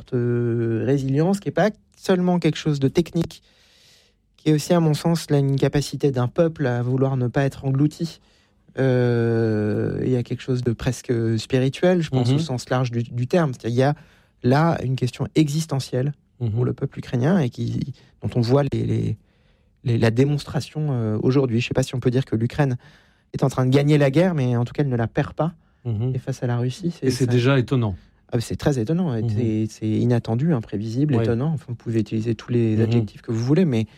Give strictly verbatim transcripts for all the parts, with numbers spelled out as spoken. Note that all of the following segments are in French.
forte euh, résilience, qui n'est pas seulement quelque chose de technique, qui est aussi, à mon sens, là, une capacité d'un peuple à vouloir ne pas être englouti. Euh, il y a quelque chose de presque spirituel, je pense, mmh. au sens large du, du terme. C'est-à-dire, il y a là une question existentielle mmh. pour le peuple ukrainien et qui, dont on voit les, les, les, la démonstration euh, aujourd'hui. Je ne sais pas si on peut dire que l'Ukraine est en train de gagner la guerre, mais en tout cas, elle ne la perd pas. Mmh. Et face à la Russie, c'est, et c'est ça... déjà étonnant. Ah, c'est très étonnant. Mmh. C'est, c'est inattendu, imprévisible, ouais. étonnant. Enfin, vous pouvez utiliser tous les mmh. adjectifs que vous voulez, mais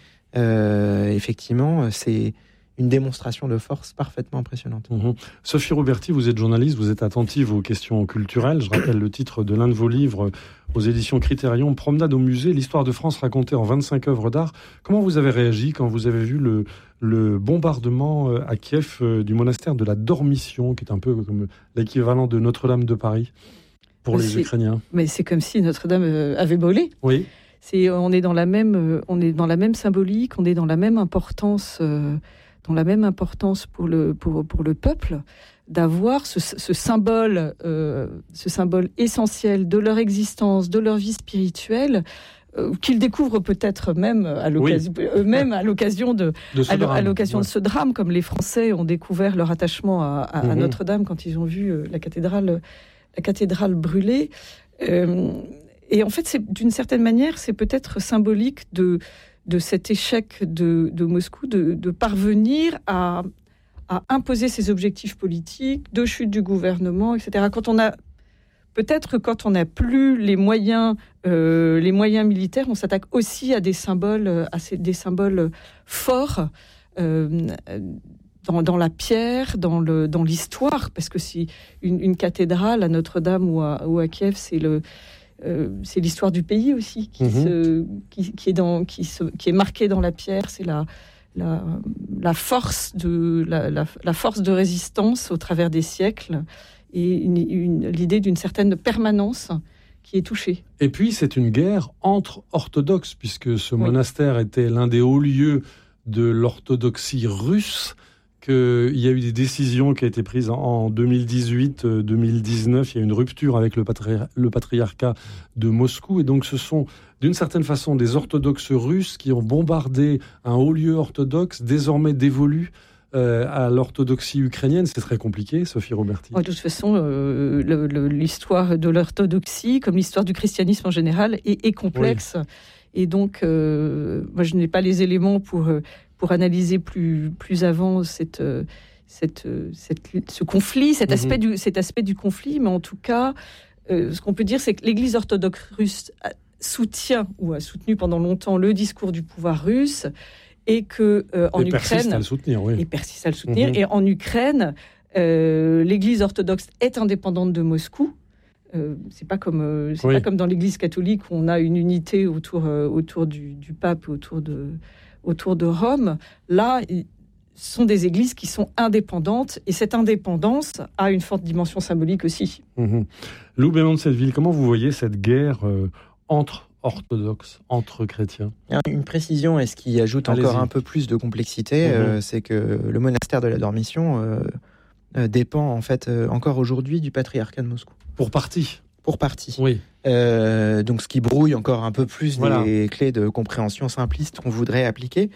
euh, effectivement, c'est une démonstration de force parfaitement impressionnante. Mmh. Sophie Roberti, vous êtes journaliste, vous êtes attentive aux questions culturelles. Je rappelle le titre de l'un de vos livres aux éditions Critérion, Promenade au musée, l'histoire de France racontée en vingt-cinq œuvres d'art. Comment vous avez réagi quand vous avez vu le, le bombardement à Kiev du monastère de la Dormition, qui est un peu comme l'équivalent de Notre-Dame de Paris pour les c'est, Ukrainiens? Mais c'est comme si Notre-Dame avait brûlé. Oui. C'est, on est dans la même, on est dans la même symbolique, on est dans la même importance... Euh, dans la même importance pour le, pour, pour le peuple, d'avoir ce, ce, symbole, euh, ce symbole essentiel de leur existence, de leur vie spirituelle, euh, qu'ils découvrent peut-être même à l'occasion, oui. eux-mêmes à l'occasion, de, de, ce, à drame, à l'occasion ouais. de ce drame, comme les Français ont découvert leur attachement à, à, mmh. à Notre-Dame quand ils ont vu euh, la cathédrale, la cathédrale brûler. Euh, et en fait, c'est, d'une certaine manière, c'est peut-être symbolique de... de cet échec de, de Moscou, de, de parvenir à, à imposer ses objectifs politiques, de chute du gouvernement, et cetera. Quand on a, peut-être quand on n'a plus les moyens, euh, les moyens militaires, on s'attaque aussi à des symboles, à ces, des symboles forts euh, dans, dans la pierre, dans, le, dans l'histoire, parce que si une, une cathédrale à Notre-Dame ou à, ou à Kiev, c'est le Euh, c'est l'histoire du pays aussi qui, mmh. se, qui, qui, est dans, qui, se, qui est marquée dans la pierre. C'est la, la, la, force, de, la, la, la force de résistance au travers des siècles et une, une, l'idée d'une certaine permanence qui est touchée. Et puis c'est une guerre entre orthodoxes, puisque ce oui. monastère était l'un des hauts lieux de l'orthodoxie russe. Qu'il y a eu des décisions qui ont été prises en deux mille dix-huit deux mille dix-neuf. Il y a eu une rupture avec le, patri- le patriarcat de Moscou. Et donc, ce sont, d'une certaine façon, des orthodoxes russes qui ont bombardé un haut lieu orthodoxe, désormais dévolu euh, à l'orthodoxie ukrainienne. C'est très compliqué, Sophie Roberti. De toute façon, euh, le, le, l'histoire de l'orthodoxie, comme l'histoire du christianisme en général, est, est complexe. Oui. Et donc, euh, moi, je n'ai pas les éléments pour... Euh, pour analyser plus, plus avant cette, cette, cette, ce conflit, cet aspect, mmh. du, cet aspect du conflit. Mais en tout cas, euh, ce qu'on peut dire, c'est que l'Église orthodoxe russe soutient, ou a soutenu pendant longtemps, le discours du pouvoir russe, et que euh, en et Ukraine... persiste à le soutenir, oui. Et persiste à le soutenir. Mmh. Et en Ukraine, euh, l'Église orthodoxe est indépendante de Moscou. Euh, c'est pas comme euh, c'est oui. pas comme dans l'Église catholique où on a une unité autour, euh, autour du, du pape, autour de... autour de Rome. Là, ce sont des églises qui sont indépendantes, et cette indépendance a une forte dimension symbolique aussi. Mmh. Lou Bémond de Setteville, comment vous voyez cette guerre euh, entre orthodoxes, entre chrétiens? Une précision, et ce qui ajoute Allez-y. encore un peu plus de complexité, mmh. euh, c'est que le monastère de la Dormition euh, euh, dépend en fait euh, encore aujourd'hui du patriarcat de Moscou. Pour partie Pour partie. Oui. Euh, donc, ce qui brouille encore un peu plus voilà. les clés de compréhension simplistes qu'on voudrait appliquer.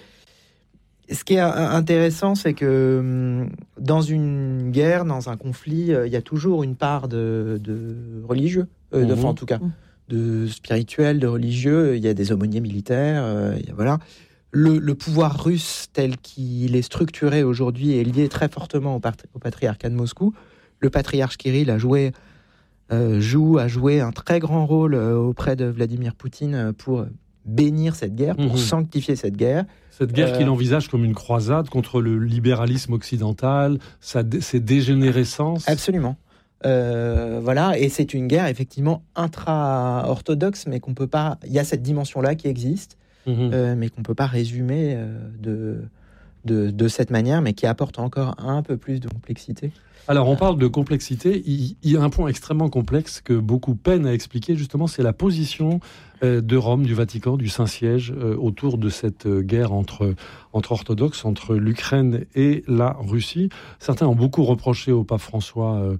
Ce qui est intéressant, c'est que dans une guerre, dans un conflit, il y a toujours une part de, de religieux, euh, mmh. de, enfin, en tout cas, de spirituel, de religieux. Il y a des aumôniers militaires. Euh, il y a, voilà. Le, le pouvoir russe tel qu'il est structuré aujourd'hui est lié très fortement au, part- au patriarcat de Moscou. Le patriarche Kirill a joué... Euh, joue, a joué un très grand rôle euh, auprès de Vladimir Poutine pour bénir cette guerre, pour mmh. sanctifier cette guerre. Cette guerre euh... qu'il envisage comme une croisade contre le libéralisme occidental, sa dé- ses dégénérescences. Absolument. Euh, voilà, et c'est une guerre effectivement intra-orthodoxe, mais qu'on peut pas. Il y a cette dimension-là qui existe, mmh. euh, mais qu'on peut pas résumer euh, de, de de cette manière, mais qui apporte encore un peu plus de complexité. Alors, on parle de complexité. Il, il y a un point extrêmement complexe que beaucoup peinent à expliquer, justement, c'est la position euh, de Rome, du Vatican, du Saint-Siège, euh, autour de cette euh, guerre entre, entre orthodoxes, entre l'Ukraine et la Russie. Certains ont beaucoup reproché au pape François euh,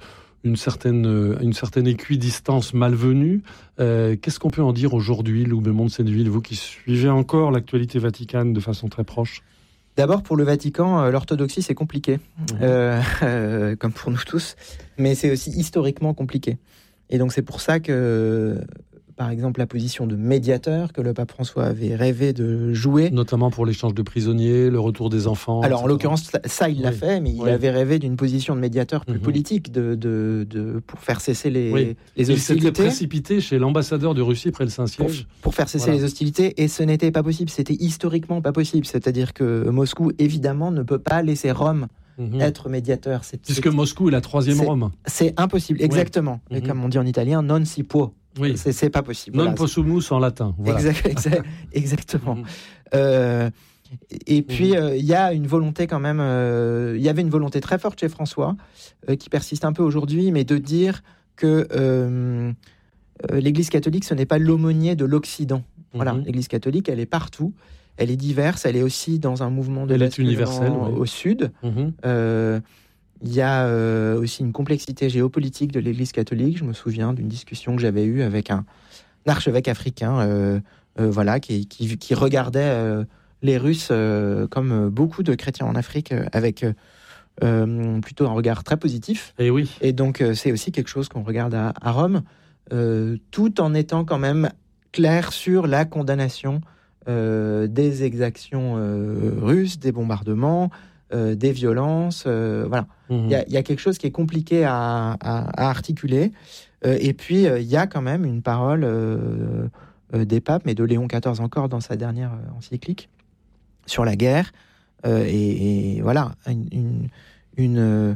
une certaine, une certaine équidistance malvenue. Euh, qu'est-ce qu'on peut en dire aujourd'hui, Lou Bémond de Senneville, vous qui suivez encore l'actualité vaticane de façon très proche? D'abord, pour le Vatican, l'orthodoxie, c'est compliqué, mmh. euh, euh, comme pour nous tous, mais c'est aussi historiquement compliqué. Et donc, c'est pour ça que... Par exemple, la position de médiateur que le pape François avait rêvé de jouer. Notamment pour l'échange de prisonniers, le retour des enfants. Alors, et cetera. En l'occurrence, ça, ça il l'a oui. fait, mais il oui. avait rêvé d'une position de médiateur plus mm-hmm. politique de, de, de, pour faire cesser les, oui. les hostilités. Il s'était précipité chez l'ambassadeur de Russie près le Saint-Siège. Pour, pour faire cesser voilà. les hostilités, et ce n'était pas possible. C'était historiquement pas possible. C'est-à-dire que Moscou, évidemment, ne peut pas laisser Rome Mmh. être médiateur. C'est, Puisque c'est, Moscou est la troisième c'est, Rome. C'est impossible, exactement. Oui. Et mmh. comme on dit en italien, non si può. Oui. C'est, c'est pas possible. Non voilà. possumus en latin. Voilà. Exact, exact, exactement. Mmh. Euh, et puis, il mmh. euh, y a une volonté quand même, il euh, y avait une volonté très forte chez François, euh, qui persiste un peu aujourd'hui, mais de dire que euh, euh, l'Église catholique, ce n'est pas l'aumônier de l'Occident. Mmh. Voilà, l'Église catholique, elle est partout. Elle est diverse, elle est aussi dans un mouvement de elle est universelle oui. au sud. Mm-hmm. Euh, il y a euh, aussi une complexité géopolitique de l'Église catholique. Je me souviens d'une discussion que j'avais eue avec un, un archevêque africain, euh, euh, voilà, qui, qui, qui regardait euh, les Russes euh, comme beaucoup de chrétiens en Afrique, euh, avec euh, plutôt un regard très positif. Et oui. Et donc euh, c'est aussi quelque chose qu'on regarde à, à Rome, euh, tout en étant quand même clair sur la condamnation Euh, des exactions euh, russes, des bombardements, euh, des violences. Euh, voilà. Il mmh. y, y a quelque chose qui est compliqué à, à, à articuler. Euh, et puis, il euh, y a quand même une parole euh, euh, des papes, mais de Léon quatorze encore dans sa dernière euh, encyclique, sur la guerre. Euh, et, et voilà, une, une, une,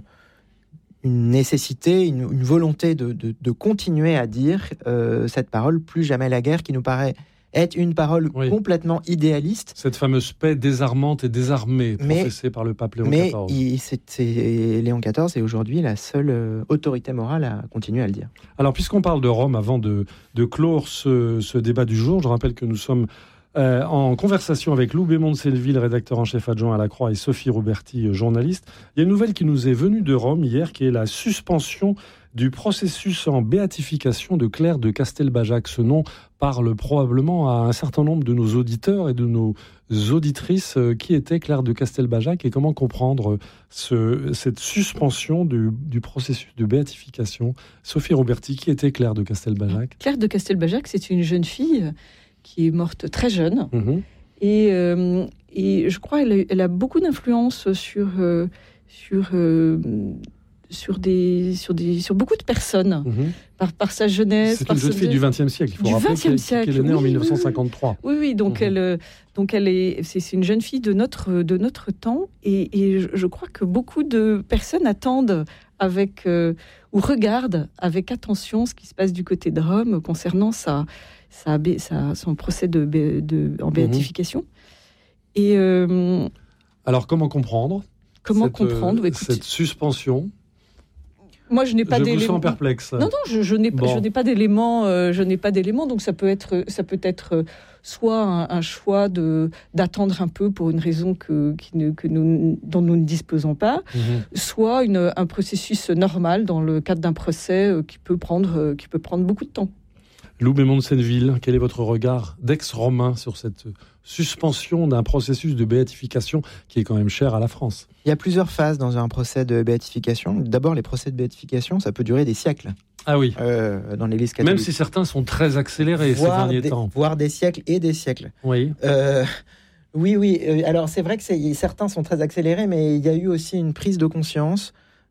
une nécessité, une, une volonté de, de, de continuer à dire euh, cette parole, plus jamais la guerre, qui nous paraît est une parole oui. complètement idéaliste. Cette fameuse paix désarmante et désarmée professée mais, par le pape Léon mais quatorze. Mais c'est, c'est, Léon quatorze est aujourd'hui la seule euh, autorité morale à continuer à le dire. Alors, puisqu'on parle de Rome, avant de, de clore ce, ce débat du jour, je rappelle que nous sommes euh, en conversation avec Lou Bémond de Senneville, rédacteur en chef adjoint à La Croix, et Sophie Roberti, journaliste. Il y a une nouvelle qui nous est venue de Rome hier, qui est la suspension du processus en béatification de Claire de Castelbajac. Ce nom parle probablement à un certain nombre de nos auditeurs et de nos auditrices. Qui était Claire de Castelbajac et comment comprendre ce, cette suspension du, du processus de béatification? Sophie Roberti, qui était Claire de Castelbajac? Claire de Castelbajac, c'est une jeune fille qui est morte très jeune. Mmh. Et, euh, et je crois qu'elle a, elle a beaucoup d'influence sur... Euh, sur euh, Sur, des, sur, des, sur beaucoup de personnes, mmh. par, par sa jeunesse. C'est par une jeune fille du vingtième siècle, il faut du rappeler qu'elle, siècle. qu'elle est née oui, en dix-neuf cent cinquante-trois. Oui, oui, donc, mmh. elle, donc elle est, c'est, c'est une jeune fille de notre, de notre temps, et, et je, je crois que beaucoup de personnes attendent avec, euh, ou regardent avec attention ce qui se passe du côté de Rome concernant sa, sa, sa, son procès de, de, en béatification. Mmh. Et, euh, Alors, comment comprendre Comment cette, comprendre Écoute, cette suspension? Moi, je n'ai pas je d'éléments. Je vous sens perplexe. Non, non, je, je, n'ai, bon. je n'ai pas d'éléments. Euh, je n'ai pas d'éléments. Donc, ça peut être, ça peut être soit un, un choix de d'attendre un peu pour une raison que, qui ne, que nous, dont nous ne disposons pas, mmh. soit une, un processus normal dans le cadre d'un procès euh, qui peut prendre, euh, qui peut prendre beaucoup de temps. Lou Bémond de Senneville, quel est votre regard d'ex-romain sur cette suspension d'un processus de béatification qui est quand même cher à la France? Il y a plusieurs phases dans un procès de béatification. D'abord, les procès de béatification, ça peut durer des siècles. Ah oui. Euh, dans l'Église catholique. Même si certains sont très accélérés voire ces derniers des, temps. Voire des siècles et des siècles. Oui. Euh, oui, oui. Alors, c'est vrai que c'est, certains sont très accélérés, mais il y a eu aussi une prise de conscience.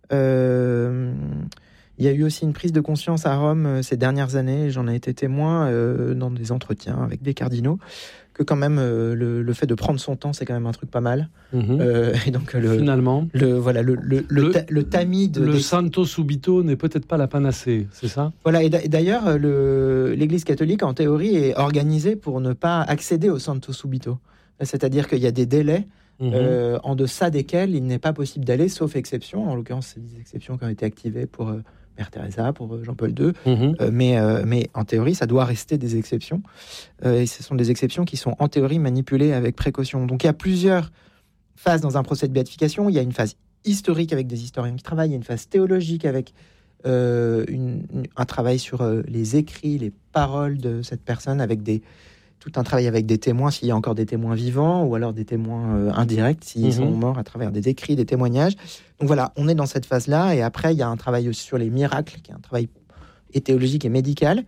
Euh, il y a eu aussi une prise de conscience à Rome ces dernières années. J'en ai été témoin euh, dans des entretiens avec des cardinaux. Que quand même euh, le, le fait de prendre son temps, c'est quand même un truc pas mal. Mmh. Euh, et donc le finalement, le voilà le le le, le, ta, le tamis de le des... Santo Subito n'est peut-être pas la panacée, c'est ça? Voilà. Et d'ailleurs, le l'Église catholique en théorie est organisée pour ne pas accéder au Santo Subito. C'est-à-dire qu'il y a des délais mmh. euh, en deçà desquels il n'est pas possible d'aller, sauf exception. En l'occurrence, c'est des exceptions qui ont été activées pour euh, Mère Teresa, pour Jean-Paul deux, mmh. euh, mais, euh, mais en théorie, ça doit rester des exceptions. Euh, et ce sont des exceptions qui sont en théorie manipulées avec précaution. Donc il y a plusieurs phases dans un procès de béatification. Il y a une phase historique avec des historiens qui travaillent, il y a une phase théologique avec euh, une, un travail sur euh, les écrits, les paroles de cette personne, avec des, tout un travail avec des témoins, s'il y a encore des témoins vivants, ou alors des témoins euh, indirects, s'ils mmh. sont morts à travers des écrits, des témoignages. Donc voilà, on est dans cette phase-là, et après, il y a un travail aussi sur les miracles, qui est un travail théologique et médical.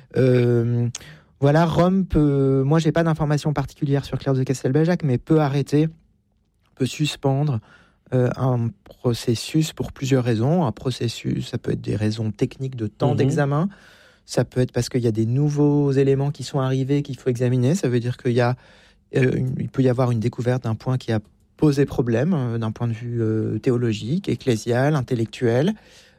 Euh, voilà, Rome peut... Moi, j'ai pas d'informations particulières sur Claire de Castelbajac, mais peut arrêter, peut suspendre euh, un processus pour plusieurs raisons. Un processus, ça peut être des raisons techniques de temps mmh. d'examen. Ça peut être parce qu'il y a des nouveaux éléments qui sont arrivés qu'il faut examiner. Ça veut dire qu'il y a, euh, une, il peut y avoir une découverte d'un point qui a posé problème, euh, d'un point de vue euh, théologique, ecclésial, intellectuel.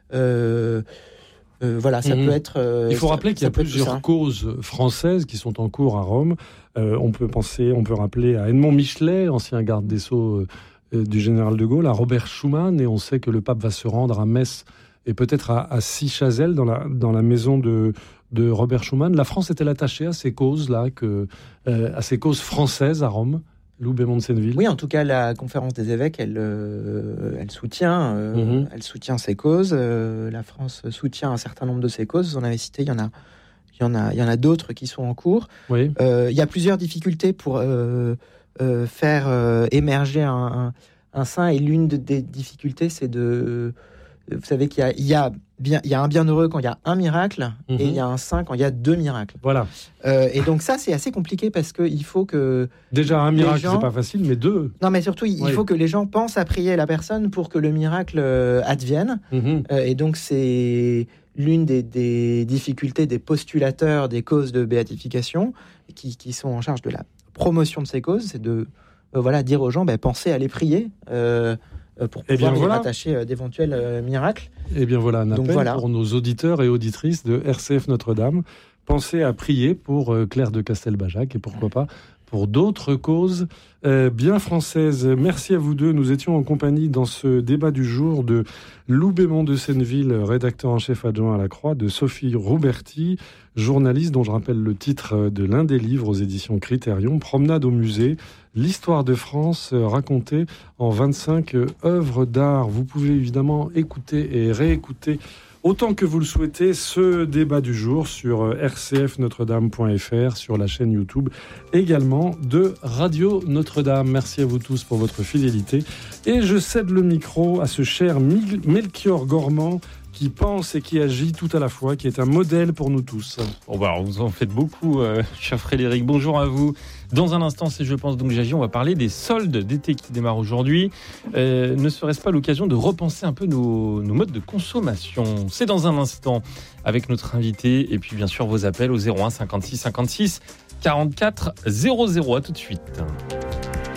Euh, euh, voilà, ça mmh. peut être... Euh, il faut ça, rappeler qu'il y a plusieurs causes françaises qui sont en cours à Rome. Euh, on peut penser, on peut rappeler à Edmond Michelet, ancien garde des Sceaux euh, du général de Gaulle, à Robert Schuman, et on sait que le pape va se rendre à Metz et peut-être à, à Sichazel, dans la, dans la maison de, de Robert Schuman. La France est-elle attachée à ces causes-là, que, euh, à ces causes françaises à Rome, Lou Bémond de Senneville? Oui, en tout cas, la conférence des évêques, elle, euh, elle, soutient, euh, mm-hmm. elle soutient ces causes. Euh, la France soutient un certain nombre de ces causes. Vous en avez cité, il y en a, il y en a, il y en a d'autres qui sont en cours. Oui. Euh, il y a plusieurs difficultés pour euh, euh, faire euh, émerger un, un, un saint, et l'une de, des difficultés, c'est de... Vous savez qu'il y a, il y a, bien, il y a un bienheureux quand il y a un miracle, mmh. et il y a un saint quand il y a deux miracles. Voilà. Euh, et donc ça, c'est assez compliqué parce qu'il faut que... Déjà, un miracle, gens... c'est pas facile, mais deux... Non, mais surtout, il oui. faut que les gens pensent à prier la personne pour que le miracle euh, advienne. Mmh. Euh, et donc, c'est l'une des, des difficultés des postulateurs des causes de béatification qui, qui sont en charge de la promotion de ces causes, c'est de euh, voilà, dire aux gens, ben, pensez à les prier euh, pour pouvoir y voilà. rattacher euh, d'éventuels euh, miracles. Et bien voilà un appel Donc, voilà. pour nos auditeurs et auditrices de R C F Notre-Dame. Pensez à prier pour euh, Claire de Castelbajac et pourquoi pas pour d'autres causes euh, bien françaises. Merci à vous deux. Nous étions en compagnie dans ce débat du jour de Lou Bémond de Senneville, rédacteur en chef adjoint à la Croix, de Sophie Rouberti, journaliste dont je rappelle le titre de l'un des livres aux éditions Critérion, Promenade au musée, l'histoire de France racontée en vingt-cinq œuvres d'art. Vous pouvez évidemment écouter et réécouter autant que vous le souhaitez, ce débat du jour sur r c f notre dame point f r, sur la chaîne YouTube également de Radio Notre-Dame. Merci à vous tous pour votre fidélité. Et je cède le micro à ce cher Melchior Gormand qui pense et qui agit tout à la fois, qui est un modèle pour nous tous. Bon bah alors vous en faites beaucoup, euh, cher Frédéric. Bonjour à vous. Dans un instant, c'est Je pense donc j'agis, on va parler des soldes d'été qui démarrent aujourd'hui. Euh, ne serait-ce pas l'occasion de repenser un peu nos, nos modes de consommation? C'est dans un instant avec notre invité et puis bien sûr vos appels au zéro un cinquante-six cinquante-six quarante-quatre zéro zéro. À tout de suite.